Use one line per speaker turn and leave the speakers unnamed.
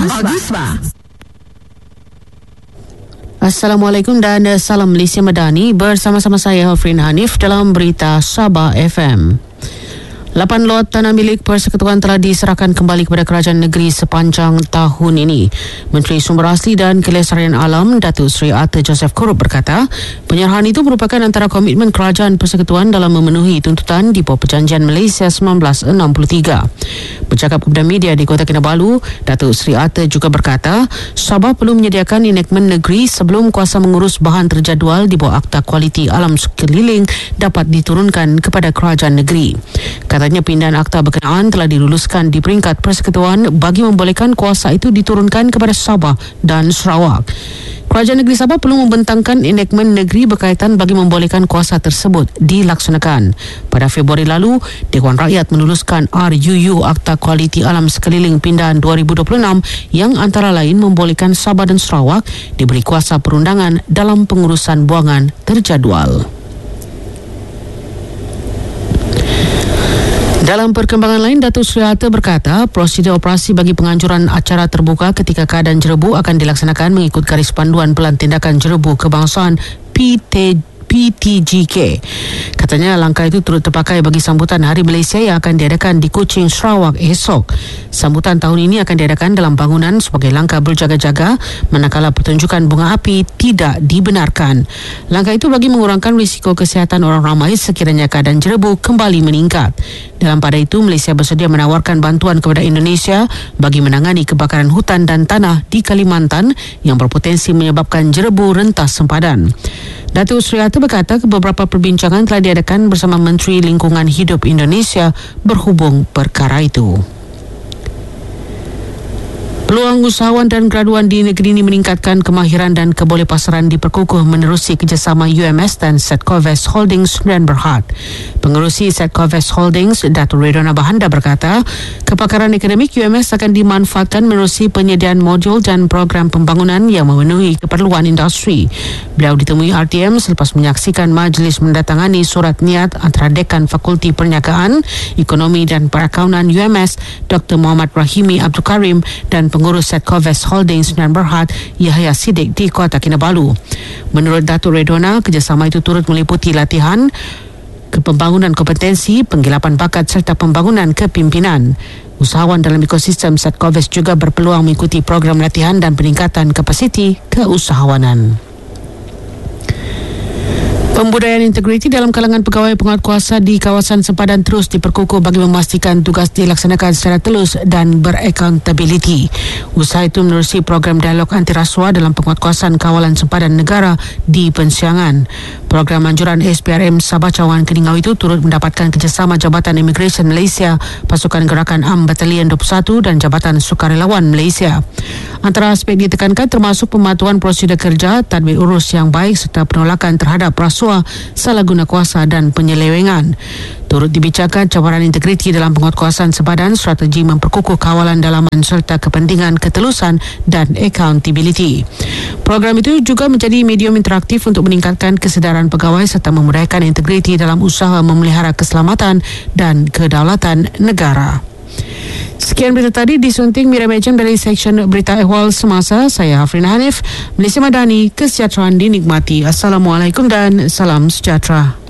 Assalamualaikum dan salam Malaysia Madani. Bersama-sama saya Hafrin Hanif dalam berita Sabah FM. 8 lot tanah milik Persekutuan telah diserahkan kembali kepada kerajaan negeri sepanjang tahun ini. Menteri Sumber Asli dan Kelestarian Alam Datuk Seri Arthur Joseph Kurup berkata, penyerahan itu merupakan antara komitmen kerajaan Persekutuan dalam memenuhi tuntutan di bawah Perjanjian Malaysia 1963. Bercakap kepada media di Kota Kinabalu, Datuk Seri Arthur juga berkata, Sabah perlu menyediakan enakmen negeri sebelum kuasa mengurus bahan terjadual di bawah Akta Kualiti Alam Sekeliling dapat diturunkan kepada kerajaan negeri. Katanya pindahan akta berkenaan telah diluluskan di peringkat Persekutuan bagi membolehkan kuasa itu diturunkan kepada Sabah dan Sarawak. Kerajaan negeri Sabah perlu membentangkan enakmen negeri berkaitan bagi membolehkan kuasa tersebut dilaksanakan. Pada Februari lalu, Dewan Rakyat meluluskan RUU Akta Kualiti Alam Sekeliling Pindahan 2026 yang antara lain membolehkan Sabah dan Sarawak diberi kuasa perundangan dalam pengurusan buangan terjadual. Dalam perkembangan lain, Datuk Seri Arthur berkata, prosedur operasi bagi penganjuran acara terbuka ketika keadaan jerebu akan dilaksanakan mengikut garis panduan Pelan Tindakan Jerebu Kebangsaan PTGK. Katanya langkah itu turut terpakai bagi sambutan Hari Malaysia yang akan diadakan di Kuching, Sarawak esok. Sambutan tahun ini akan diadakan dalam bangunan sebagai langkah berjaga-jaga manakala pertunjukan bunga api tidak dibenarkan. Langkah itu bagi mengurangkan risiko kesihatan orang ramai sekiranya keadaan jerebu kembali meningkat. Dalam pada itu, Malaysia bersedia menawarkan bantuan kepada Indonesia bagi menangani kebakaran hutan dan tanah di Kalimantan yang berpotensi menyebabkan jerebu rentas sempadan. Datuk Seri Arthur berkata beberapa perbincangan telah diadakan bersama Menteri Lingkungan Hidup Indonesia berhubung perkara itu. Peluang usahawan dan graduan di negeri ini meningkatkan kemahiran dan kebolehpasaran diperkukuh menerusi kerjasama UMS dan Setcoves Holdings dan Berhad. Pengerusi Setcoves Holdings, Datuk Redona Bahanda berkata, kepakaran akademik UMS akan dimanfaatkan menerusi penyediaan modul dan program pembangunan yang memenuhi keperluan industri. Beliau ditemui RTM selepas menyaksikan majlis mendatangani surat niat antara Dekan Fakulti Perniagaan, Ekonomi dan Perakaunan UMS, Dr. Muhammad Rahimi Abdul Karim dan pengurus Setcoves Holdings dan Berhad Yahya Siddiq di Kota Kinabalu. Menurut Datuk Redona, kerjasama itu turut meliputi latihan pembangunan kompetensi, penggilapan bakat serta pembangunan kepimpinan. Usahawan dalam ekosistem Setcoves juga berpeluang mengikuti program latihan dan peningkatan kapasiti keusahawanan. Pembudayaan integriti dalam kalangan pegawai penguatkuasa di kawasan sempadan terus diperkukuh bagi memastikan tugas dilaksanakan secara telus dan beraccountability. Usaha itu menerusi program dialog anti rasuah dalam penguatkuasaan kawalan sempadan negara di Pensiangan. Program anjuran SPRM Sabah Cawangan Keningau itu turut mendapatkan kerjasama Jabatan Immigration Malaysia, Pasukan Gerakan AM Batalion 21 dan Jabatan Sukarelawan Malaysia. Antara aspek ditekankan termasuk pematuhan prosedur kerja, tadbir urus yang baik serta penolakan terhadap rasuah, salah guna kuasa dan penyelewengan. Turut dibicarakan cabaran integriti dalam penguatkuasaan sempadan, strategi memperkukuh kawalan dalaman serta kepentingan ketelusan dan accountability. Program itu juga menjadi medium interaktif untuk meningkatkan kesedaran pegawai serta memudahkan integriti dalam usaha memelihara keselamatan dan kedaulatan negara. Sekian berita tadi disunting Miriam Ejam dari Seksyen Berita Ehwal Semasa. Saya Hafrin Hanif, Malaysia Madani, kesejahteraan dinikmati. Assalamualaikum dan salam sejahtera.